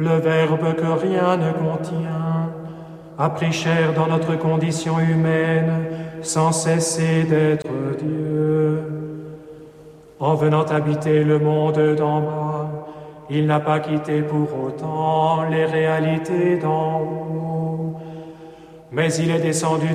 le Verbe que rien ne contient, a pris chair dans notre condition humaine, sans cesser d'être Dieu. En venant habiter le monde d'en bas, il n'a pas quitté pour autant les réalités d'en haut, mais il est descendu